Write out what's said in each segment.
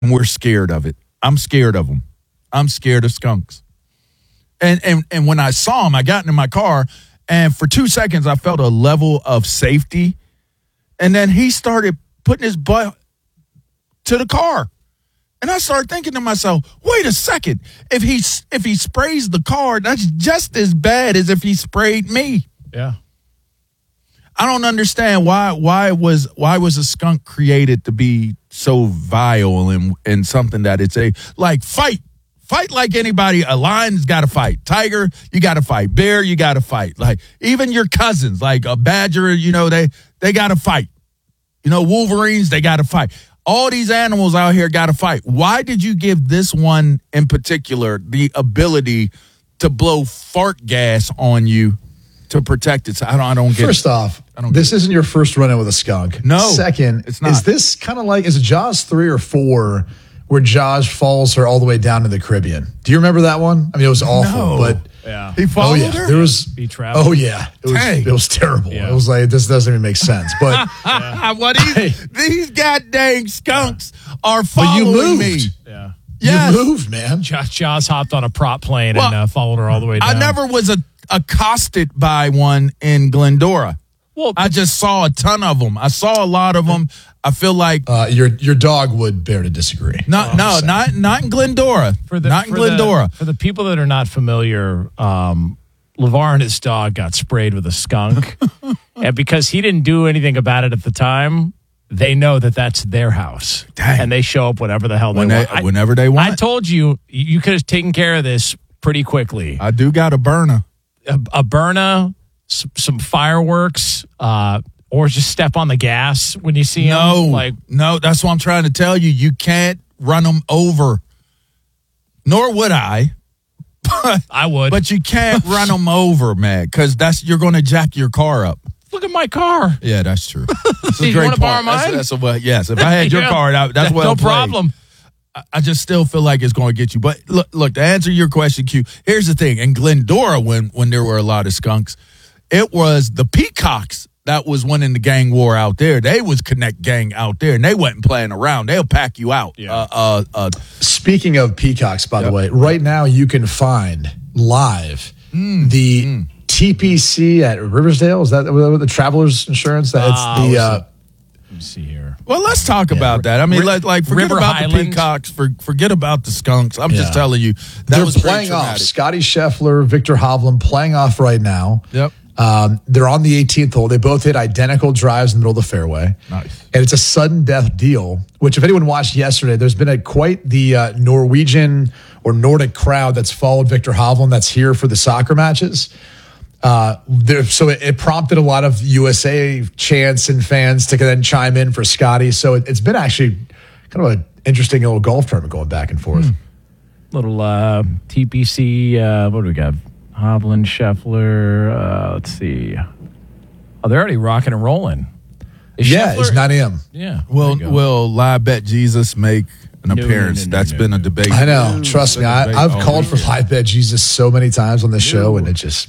And we're scared of it. I'm scared of them. I'm scared of skunks. And when I saw him, I got into my car, and for 2 seconds, I felt a level of safety. And then he started putting his butt to the car. And I started thinking to myself, wait a second. If he sprays the car, that's just as bad as if he sprayed me. Yeah. I don't understand why was a skunk created to be so vile and something that it's fight like anybody. A lion's got to fight. Tiger, you got to fight. Bear, you got to fight. Like even your cousins, like a badger, they got to fight. Wolverines, they got to fight. All these animals out here got to fight. Why did you give this one in particular the ability to blow fart gas on you to protect it? I don't get it. First off, this isn't your first run-in with a skunk. No. Second, it's not. Is this kind of like, is it Jaws 3 or 4 where Jaws follows her all the way down to the Caribbean? Do you remember that one? I mean, it was awful, No. but Yeah. He followed her? there was Beach travel. Oh yeah, it was terrible. Yeah. It was like, this doesn't even make sense. But These goddamn skunks are but you following moved. me. Yeah. Yes. You moved, man. Jaws hopped on a prop plane Well, and followed her all the way down. I never was accosted by one in Glendora. Well, I just saw a ton of them. I saw a lot of them. I feel like Your dog would bear to disagree. not in Glendora. Not in Glendora. For the people that are not familiar, LeVar and his dog got sprayed with a skunk. And because he didn't do anything about it at the time, they know that that's their house. Dang. And they show up whatever the hell they want. Whenever they want. I told you could have taken care of this pretty quickly. I do got a burner. A burner, some fireworks, or just step on the gas when you see them. No, that's what I'm trying to tell you. You can't run them over. Nor would I. I would. But you can't run them over, man, because you're going to jack your car up. Look at my car. Yeah, that's true. That's a You great wanna point. borrow mine? Yes, if I had your Yeah. car, that's well no played. problem. I just still feel like it's going to get you. But look, to answer your question, Q, here's the thing. In Glendora, when there were a lot of skunks, it was the peacocks that was winning the gang war out there. They was connect gang out there, and they wasn't playing around. They'll pack you out. Yeah. Speaking of peacocks, by the way, right now you can find live the TPC at Riversdale. Is that the Travelers Insurance? That's Let me see here. Well, let's talk about that. I mean, forget River about Highland. the peacocks, forget about the skunks. I'm just Yeah. telling you, They're was pretty playing off. traumatic. Scotty Scheffler, Victor Hovland playing off right now. Yep. They're on the 18th hole. They both hit identical drives in the middle of the fairway. Nice. And it's a sudden death deal, which if anyone watched yesterday, there's been quite the Norwegian or Nordic crowd that's followed Victor Hovland that's here for the soccer matches. So it prompted a lot of USA chants and fans to then chime in for Scotty. So it's been actually kind of an interesting little golf tournament going back and forth. Little TPC. What do we got? Hovland, Scheffler. Let's see. Oh, they're already rocking and rolling. Is Yeah, Scheffler- it's 9 a.m. Yeah. Will Live Bet Jesus make an appearance? That's been a debate. I know. Trust me. I've called for Live Bet Jesus so many times on this show, and it just,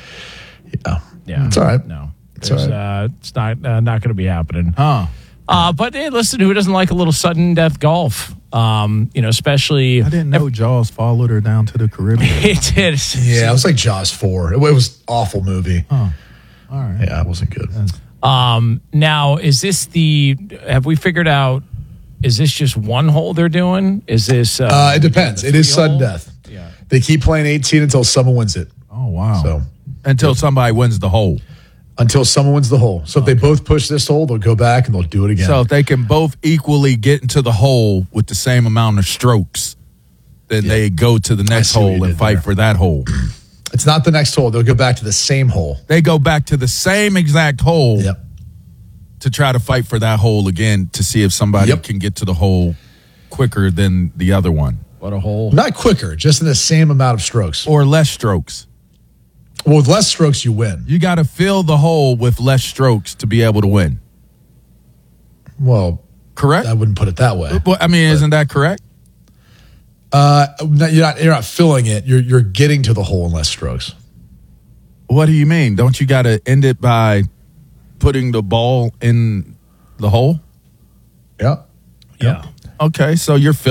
Yeah. It's all right. No. It's all It's not going to be happening. Huh. But hey, listen, who doesn't like a little sudden death golf? Especially. I didn't know Jaws followed her down to the Caribbean. It did. Yeah, it was like Jaws 4. It was an awful movie. All right. Yeah, it wasn't good. Now, is this have we figured out, is this just one hole they're doing? Is this? It depends. It is sudden 3 hole? death. Yeah. They keep playing 18 until someone wins it. Oh, wow. So Until somebody wins the hole. until someone wins the hole. So if they both push this hole, they'll go back and they'll do it again. So if they can both equally get into the hole with the same amount of strokes, then they go to the next see what you hole and did fight there. for that hole. it's not the next hole. They'll go back to the same hole. They go back to the same exact hole Yep. to try to fight for that hole again to see if somebody Yep. can get to the hole quicker than the other one. What a hole. Not quicker, just in the same amount of strokes. Or less strokes. Well, with less strokes, you win. You got to fill the hole with less strokes to be able to win. Well, Correct? I wouldn't put it that way. Well, I mean, isn't that correct? You're not filling it. You're getting to the hole in less strokes. What do you mean? Don't you got to end it by putting the ball in the hole? Yeah. Yeah. Okay, so you're